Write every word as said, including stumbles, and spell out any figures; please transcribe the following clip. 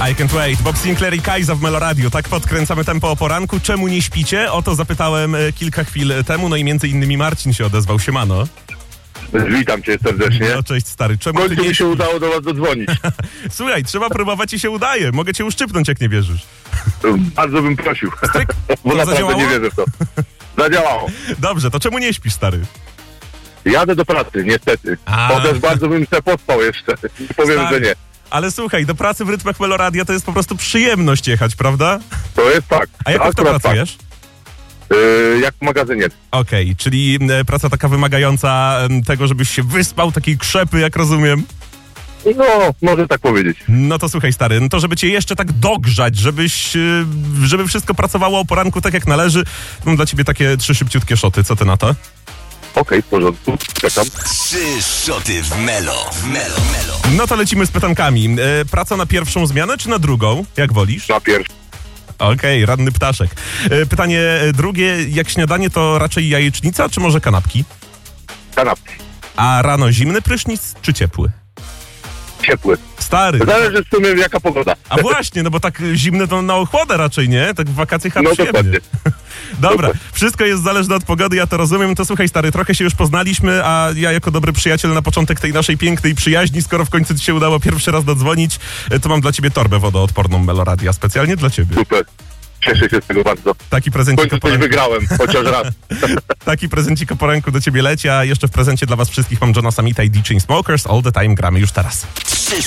I can't wait. Bob Sinclair i Kajza w Meloradio. Tak podkręcamy tempo o poranku. Czemu nie śpicie? O to zapytałem e, kilka chwil temu, no i między innymi Marcin się odezwał. Siemano. Witam cię serdecznie. No cześć stary. W Czemu ty końcu nie mi się udało do was dodzwonić. Słuchaj, trzeba próbować i się udaje. Mogę cię uszczypnąć, jak nie wierzysz. Bardzo bym prosił, Stryk. bo To naprawdę zadziałało? nie wierzę w to. Zadziałało. Dobrze, to czemu nie śpisz, stary? Jadę do pracy, niestety. A. Chociaż bardzo bym se pospał jeszcze. Nie powiem, Stary. że nie. Ale słuchaj, do pracy w rytmach Meloradia to jest po prostu przyjemność jechać, prawda? To jest fakt. A jak to Akurat pracujesz? fakt. Yy, jak w magazynie. Okej, czyli e, praca taka wymagająca em, tego, żebyś się wyspał, takiej krzepy, jak rozumiem. No, może tak powiedzieć. No to słuchaj, stary, no to żeby cię jeszcze tak dogrzać, żebyś, e, żeby wszystko pracowało o poranku tak jak należy, mam dla ciebie takie trzy szybciutkie szoty. Co ty na to? Okej, w porządku. Czekam. Trzy szoty w Melo. W Melo. Melo. No to lecimy z pytankami. E, praca na pierwszą zmianę czy na drugą? Jak wolisz? Na pierwszy. Okej, ranny ptaszek. E, pytanie e, drugie, jak śniadanie to raczej jajecznica czy może kanapki? Kanapki. A rano zimny prysznic czy ciepły? Ciepły. Stary. Zależy w sumie jaka pogoda. A właśnie, no bo tak zimny to na ochłodę raczej, nie? Tak w wakacjach No przyjemnie. dokładnie. Dobra, Dokładnie. wszystko jest zależne od pogody, ja to rozumiem. To słuchaj, stary, trochę się już poznaliśmy, a ja jako dobry przyjaciel na początek tej naszej pięknej przyjaźni, skoro w końcu ci się udało pierwszy raz dodzwonić, to mam dla ciebie torbę wodoodporną Meloradia, specjalnie dla ciebie. Super. Cieszę się z tego bardzo. Taki W prezencik o końcu coś poranku, wygrałem, chociaż raz. taki prezencik o poranku do ciebie leci, a jeszcze w prezencie dla was wszystkich mam Johna Samita i D Chainsmokers. All the time gramy już teraz. Trzy